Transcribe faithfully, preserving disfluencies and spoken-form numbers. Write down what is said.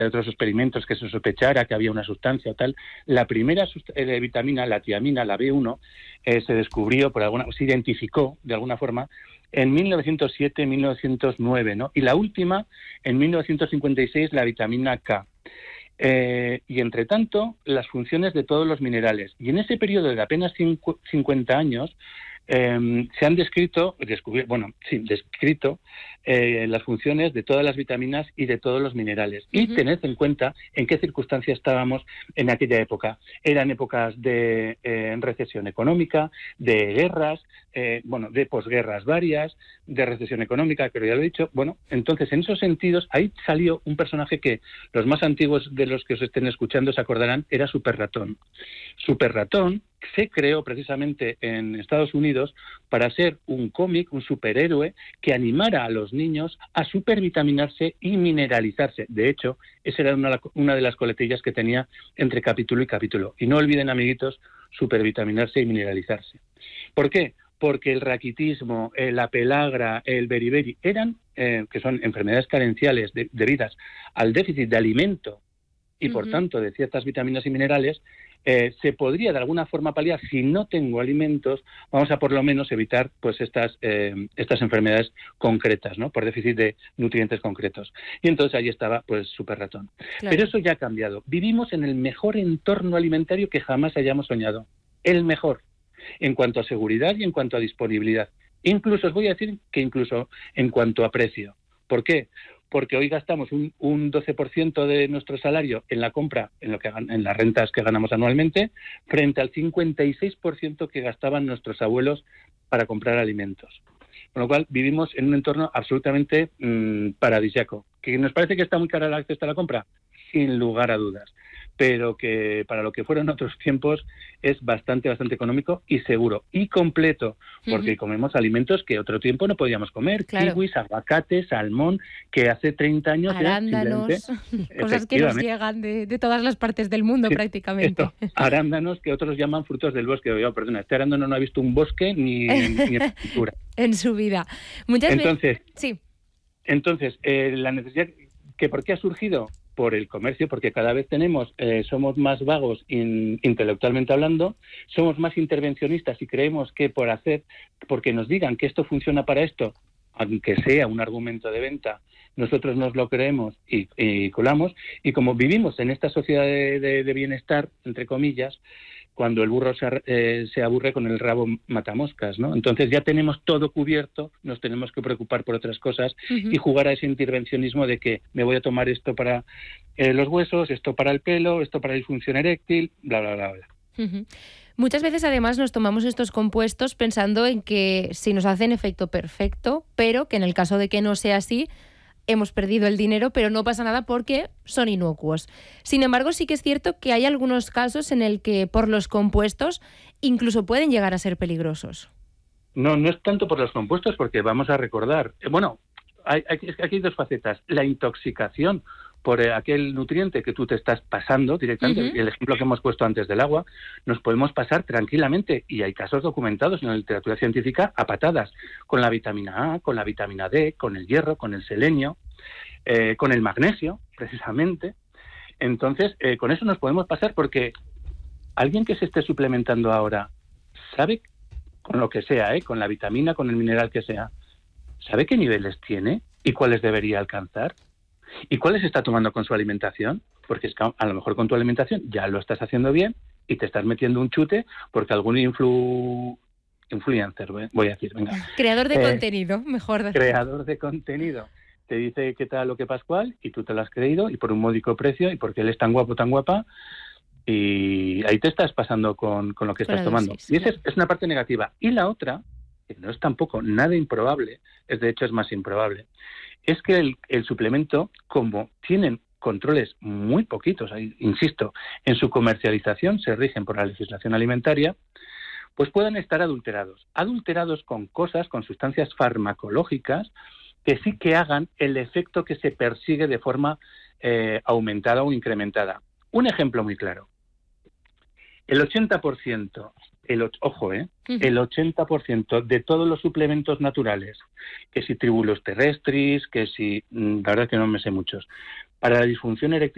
otros experimentos que se sospechara que había una sustancia o tal. La primera sust- eh, vitamina, la tiamina, la B uno, eh, se descubrió, por alguna, se identificó de alguna forma en mil novecientos siete, mil novecientos nueve, ¿no? Y la última, en mil novecientos cincuenta y seis, la vitamina K. Eh, y entre tanto, las funciones de todos los minerales. Y en ese periodo de apenas cincu- cincuenta años, eh, se han descrito, descubierto, bueno, sí, descrito eh, las funciones de todas las vitaminas y de todos los minerales. Y Ujú. tened en cuenta en qué circunstancias estábamos en aquella época. Eran épocas de eh, recesión económica, de guerras, eh, bueno, de posguerras varias, de recesión económica, pero ya lo he dicho. Bueno, entonces, en esos sentidos, ahí salió un personaje que los más antiguos de los que os estén escuchando se acordarán, era Super Ratón. Super Ratón se creó precisamente en Estados Unidos para ser un cómic, un superhéroe que animara a los niños a supervitaminarse y mineralizarse. De hecho, esa era una, una de las coletillas que tenía entre capítulo y capítulo. Y no olviden, amiguitos, supervitaminarse y mineralizarse. ¿Por qué? Porque el raquitismo, eh, la pelagra, el beriberi, eran, eh, que son enfermedades carenciales de, debidas al déficit de alimento y, por Ujú. tanto, de ciertas vitaminas y minerales. Eh, se podría de alguna forma paliar. Si no tengo alimentos, vamos a por lo menos evitar pues estas eh, estas enfermedades concretas, ¿no? Por déficit de nutrientes concretos. Y entonces ahí estaba pues Super Ratón. Pero Claro. eso ya ha cambiado. Vivimos en el mejor entorno alimentario que jamás hayamos soñado. El mejor, en cuanto a seguridad y en cuanto a disponibilidad. Incluso os voy a decir que incluso en cuanto a precio. ¿Por qué? Porque hoy gastamos un, un doce por ciento de nuestro salario en la compra, en lo que en las rentas que ganamos anualmente, frente al cincuenta y seis por ciento que gastaban nuestros abuelos para comprar alimentos. Con lo cual vivimos en un entorno absolutamente mmm, paradisíaco. ¿Que nos parece que está muy cara la cesta a la compra? Sin lugar a dudas. Pero que para lo que fueron otros tiempos es bastante, bastante económico y seguro y completo, porque Ujú. comemos alimentos que otro tiempo no podíamos comer, Claro. kiwis, aguacate, salmón, que hace treinta años era simplemente, Arándanos, cosas que nos efectivamente, llegan de, de todas las partes del mundo sí, prácticamente. esto, arándanos que otros llaman frutos del bosque. Yo, perdona, este arándano no ha visto un bosque ni en, ni en pintura. En su vida. Muchas veces... Entonces, Sí. entonces eh, la necesidad, que ¿por qué ha surgido? Por el comercio, porque cada vez tenemos, eh, somos más vagos in, intelectualmente hablando, somos más intervencionistas y creemos que por hacer, porque nos digan que esto funciona para esto, aunque sea un argumento de venta, nosotros nos lo creemos y, y colamos, y como vivimos en esta sociedad de, de, de bienestar, entre comillas, cuando el burro se, eh, se aburre con el rabo matamoscas, ¿no? Entonces ya tenemos todo cubierto, nos tenemos que preocupar por otras cosas y Ujú. jugar a ese intervencionismo de que me voy a tomar esto para eh, los huesos, esto para el pelo, esto para la disfunción eréctil, bla, bla, bla, bla. Ujú. Muchas veces además nos tomamos estos compuestos pensando en que si nos hacen efecto perfecto, pero que en el caso de que no sea así, hemos perdido el dinero, pero no pasa nada porque son inocuos. Sin embargo, sí que es cierto que hay algunos casos en el que por los compuestos incluso pueden llegar a ser peligrosos. No, no es tanto por los compuestos, porque vamos a recordar, eh, bueno, hay, hay, aquí hay dos facetas. La intoxicación por eh, aquel nutriente que tú te estás pasando directamente, Uh-huh. el ejemplo que hemos puesto antes del agua, nos podemos pasar tranquilamente, y hay casos documentados en la literatura científica a patadas, con la vitamina A, con la vitamina D, con el hierro, con el selenio, eh, con el magnesio, precisamente. Entonces, eh, con eso nos podemos pasar, porque alguien que se esté suplementando ahora sabe, con lo que sea, ¿eh? Con la vitamina, con el mineral que sea, ¿sabe qué niveles tiene y cuáles debería alcanzar? ¿Y cuáles está tomando con su alimentación? Porque es que a lo mejor con tu alimentación ya lo estás haciendo bien y te estás metiendo un chute porque algún influ... influencer, voy a decir, venga, Creador de eh, contenido, mejor decir. creador de contenido, te dice qué tal lo que pascual y tú te lo has creído y por un módico precio y porque él es tan guapo, tan guapa, y ahí te estás pasando con, con lo que Con estás la tomando. dosis, Y esa claro. es, es una parte negativa. Y la otra, que no es tampoco nada improbable, es de hecho es más improbable, es que el, el suplemento, como tienen controles muy poquitos, insisto, en su comercialización se rigen por la legislación alimentaria, pues puedan estar adulterados. Adulterados con cosas, con sustancias farmacológicas, que sí que hagan el efecto que se persigue de forma eh, aumentada o incrementada. Un ejemplo muy claro. El ochenta por ciento, el, ojo, ¿eh? Uh-huh. El ochenta por ciento de todos los suplementos naturales, que si tribulus terrestris, que si, la verdad que no me sé muchos, para la disfunción eréctil